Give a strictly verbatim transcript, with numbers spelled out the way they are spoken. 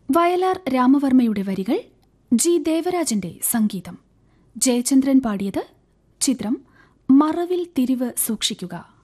വയലാർ രാമവർമ്മയുടെ വരികൾ, ജി ദേവരാജന്റെ സംഗീതം. ജയചന്ദ്രൻ പാടിയത്. ചിത്രം മറവിൽ തിരിവ് സൂക്ഷിക്കുക.